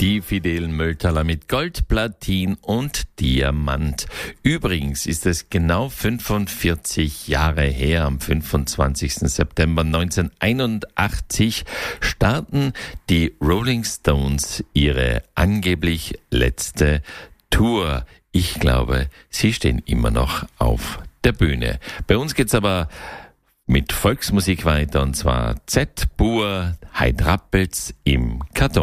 Die fidelen Mülltaler mit Gold, Platin und Diamant. Übrigens ist es genau 45 Jahre her, am 25. September 1981 starten die Rolling Stones ihre angeblich letzte Tour. Ich glaube, sie stehen immer noch auf der Bühne. Bei uns geht's aber mit Volksmusik weiter, und zwar Z-Bur, Heid Rappels im Karton.